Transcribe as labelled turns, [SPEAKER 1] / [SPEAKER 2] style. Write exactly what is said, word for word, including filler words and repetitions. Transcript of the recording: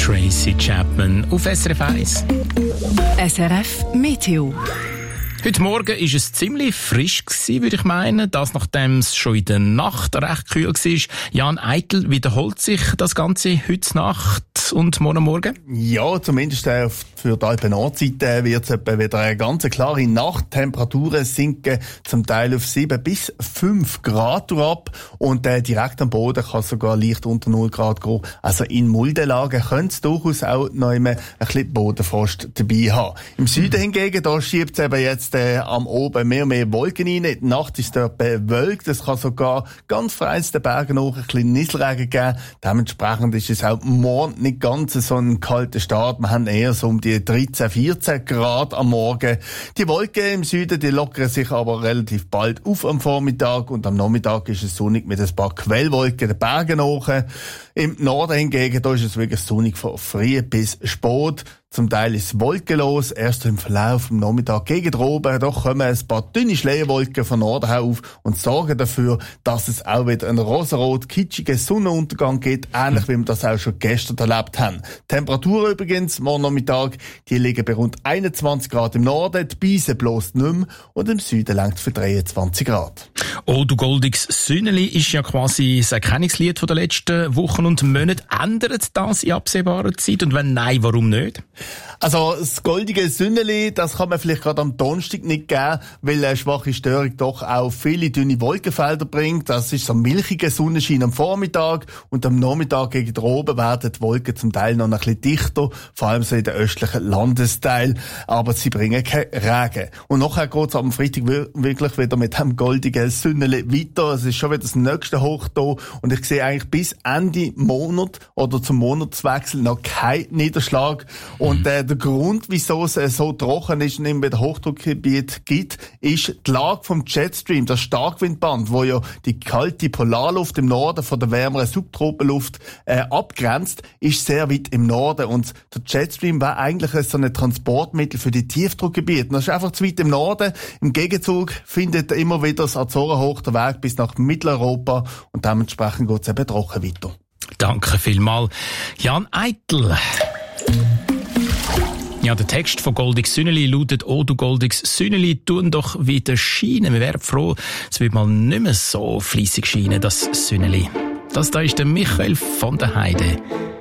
[SPEAKER 1] Tracy Chapman auf S R F eins.
[SPEAKER 2] S R F Meteo.
[SPEAKER 1] Heute Morgen war es ziemlich frisch, würde ich meinen. Das, nachdem es schon in der Nacht recht kühl war. Jan Eitel, wiederholt sich das Ganze heute Nacht und morgen Morgen?
[SPEAKER 3] Ja, zumindest für die Alpen-Nordseite wird es etwa wieder eine ganz klare Nacht. Temperaturen sinken zum Teil auf sieben bis fünf Grad ab. Und äh, direkt am Boden kann es sogar leicht unter null Grad gehen. Also in Muldenlagen könnte es durchaus auch noch immer ein bisschen Bodenfrost dabei haben. Im Süden hingegen, da schiebt es eben jetzt Äh, am Oben mehr und mehr Wolken rein. Die Nacht ist dort bewölkt. Es kann sogar ganz vereinzelte Bergen hoch ein bisschen Nieselregen geben. Dementsprechend ist es auch morgen nicht ganz so ein kalter Start. Wir haben eher so um die dreizehn, vierzehn Grad am Morgen. Die Wolken im Süden, die lockern sich aber relativ bald auf am Vormittag und am Nachmittag ist es sonnig mit ein paar Quellwolken den Bergen hoch. Im Norden hingegen, da ist es wirklich sonnig von früh bis spät. Zum Teil ist es wolkenlos, erst im Verlauf am Nachmittag gegen droben, doch kommen ein paar dünne Schleierwolken von Norden her auf und sorgen dafür, dass es auch wieder einen rosarot kitschigen Sonnenuntergang gibt, ähnlich wie wir das auch schon gestern erlebt haben. Temperaturen übrigens, morgen Nachmittag, die liegen bei rund einundzwanzig Grad im Norden, die Beise bläst nicht mehr und im Süden langt es für dreiundzwanzig Grad.
[SPEAKER 1] Oh, du goldiges Sünneli ist ja quasi das Erkennungslied der letzten Wochen und Monate. Ändert das in absehbarer Zeit? Und wenn nein, warum nicht?
[SPEAKER 3] Also das goldige Sünneli, das kann man vielleicht gerade am Donnerstag nicht geben, weil eine schwache Störung doch auch viele dünne Wolkenfelder bringt. Das ist so ein milchiger Sonnenschein am Vormittag und am Nachmittag gegen droben werden die Wolken zum Teil noch ein bisschen dichter, vor allem so in den östlichen Landesteilen, aber sie bringen keinen Regen. Und nachher geht es am Freitag wirklich wieder mit dem goldigen Sünneli weiter. Es ist schon wieder das nächste Hoch da und ich sehe eigentlich bis Ende Monat oder zum Monatswechsel noch keinen Niederschlag. Und äh, der Grund, wieso es äh, so trocken ist und immer wieder Hochdruckgebiet gibt, ist die Lage vom Jetstream, das Starkwindband, wo ja die kalte Polarluft im Norden von der wärmeren Subtropenluft äh, abgrenzt, ist sehr weit im Norden. Und der Jetstream war eigentlich so ein Transportmittel für die Tiefdruckgebiete. Das ist einfach zu weit im Norden. Im Gegenzug findet immer wieder das Azorenhoch den Weg bis nach Mitteleuropa und dementsprechend geht es eben trocken weiter.
[SPEAKER 1] Danke vielmals, Jan Eitel. Ja, der Text von Goldiges Sünneli lautet: «Oh, du goldiges Sünneli, tun doch wieder scheinen.» Wir wären froh, es wird mal nicht mehr so fleissig scheinen, das Sünneli. Das da ist der Michael von der Heide.